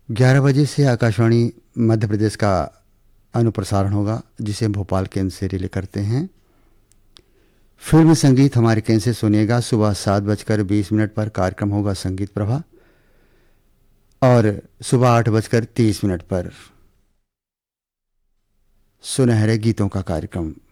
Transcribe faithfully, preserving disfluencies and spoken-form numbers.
ग्यारह बजे से आकाशवाणी मध्य प्रदेश का अनुप्रसारण होगा, जिसे भोपाल केंद्र से रिले करते हैं। फिल्म संगीत हमारे केंद्र से सुनिएगा। सुबह सात बजकर बीस मिनट पर कार्यक्रम होगा संगीत प्रभा, और सुबह आठ बजकर तीस मिनट पर सुनहरे गीतों का कार्यक्रम।